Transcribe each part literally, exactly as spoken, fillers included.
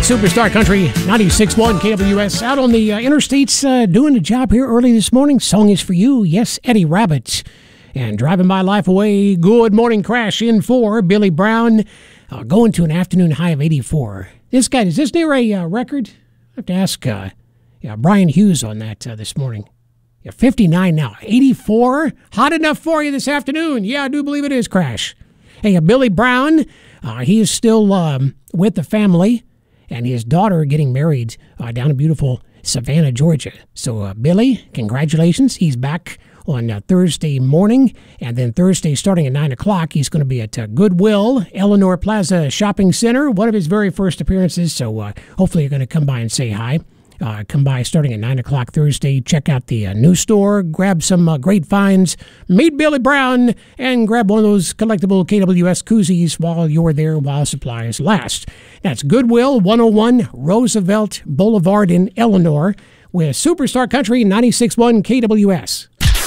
Superstar Country, ninety-six point one K W S. Out on the uh, interstates uh, doing the job here early this morning. Song is for you. Yes, Eddie Rabbitt. And driving my life away. Good morning crash in for Billy Brown. Uh, going to an afternoon high of eighty-four. This guy, is this near a uh, record? I have to ask uh, yeah, Brian Hughes on that uh, this morning. Yeah, fifty-nine now. eighty-four? Hot enough for you this afternoon? Yeah, I do believe it is, Crash. Hey, uh, Billy Brown, uh, he is still um, with the family. And his daughter getting married uh, down in beautiful Savannah, Georgia. So, uh, Billy, congratulations. He's back on uh, Thursday morning. And then Thursday, starting at nine o'clock, he's going to be at uh, Goodwill, Eleanor Plaza Shopping Center, one of his very first appearances. So, uh, hopefully you're going to come by and say hi. Uh, come by starting at nine o'clock Thursday. Check out the uh, new store. Grab some uh, great finds. Meet Billy Brown and grab one of those collectible K W S koozies while you're there while supplies last. That's Goodwill, one oh one Roosevelt Boulevard in Eleanor with Superstar Country ninety-six point one K W S.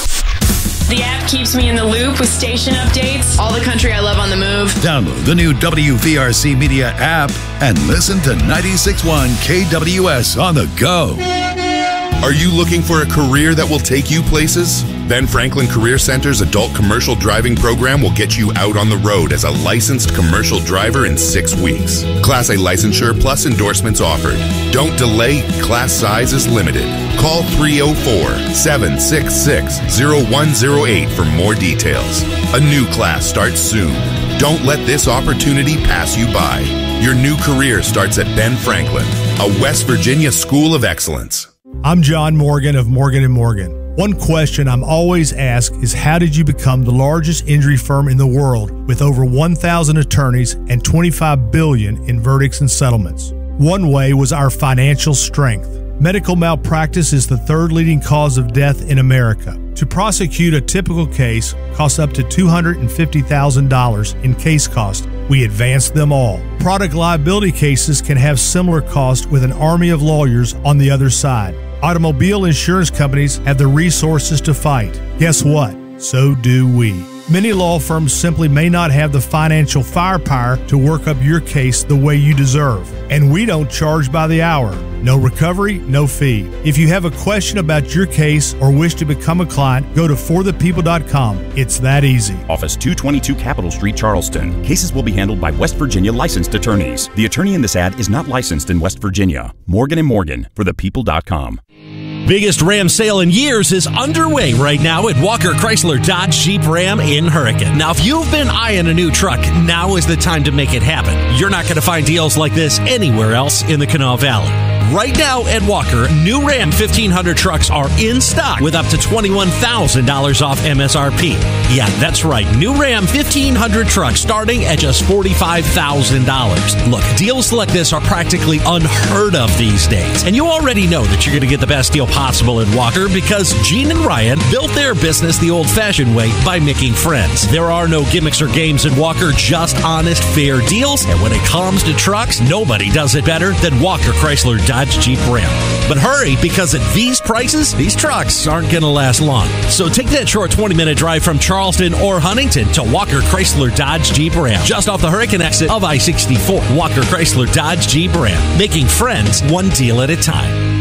The app keeps me in the loop with station updates. All the country I love on the move. Download the new W V R C Media app and listen to ninety-six point one K W S on the go. Are you looking for a career that will take you places? Ben Franklin Career Center's adult commercial driving program will get you out on the road as a licensed commercial driver in six weeks. Class A licensure plus endorsements offered. Don't delay. Class size is limited. Call three oh four, seven six six, oh one oh eight for more details. A new class starts soon. Don't let this opportunity pass you by. Your new career starts at Ben Franklin, a West Virginia school of excellence. I'm John Morgan of Morgan and Morgan. One question I'm always asked is, how did you become the largest injury firm in the world with over one thousand attorneys and twenty-five billion dollars in verdicts and settlements? One way was our financial strength. Medical malpractice is the third leading cause of death in America. To prosecute a typical case costs up to two hundred fifty thousand dollars in case cost. We advance them all. Product liability cases can have similar costs with an army of lawyers on the other side. Automobile insurance companies have the resources to fight. Guess what? So do we. Many law firms simply may not have the financial firepower to work up your case the way you deserve. And we don't charge by the hour. No recovery, no fee. If you have a question about your case or wish to become a client, go to for the people dot com. It's that easy. Office two twenty-two Capitol Street, Charleston. Cases will be handled by West Virginia licensed attorneys. The attorney in this ad is not licensed in West Virginia. Morgan and Morgan, for the people dot com. Biggest Ram sale in years is underway right now at Walker Chrysler Dodge Jeep Ram in Hurricane. Now, if you've been eyeing a new truck, now is the time to make it happen. You're not going to find deals like this anywhere else in the Kanawha Valley. Right now at Walker, new Ram fifteen hundred trucks are in stock with up to twenty-one thousand dollars off M S R P. Yeah, that's right. New Ram fifteen hundred trucks starting at just forty-five thousand dollars. Look, deals like this are practically unheard of these days. And you already know that you're going to get the best deal possible at Walker because Gene and Ryan built their business the old-fashioned way by making friends. There are no gimmicks or games at Walker, just honest, fair deals. And when it comes to trucks, nobody does it better than Walker Chrysler Dodge Jeep Ram. But hurry, because at these prices, these trucks aren't going to last long. So take that short twenty-minute drive from Charleston or Huntington to Walker Chrysler Dodge Jeep Ram, just off the Hurricane exit of I sixty-four. Walker Chrysler Dodge Jeep Ram, making friends one deal at a time.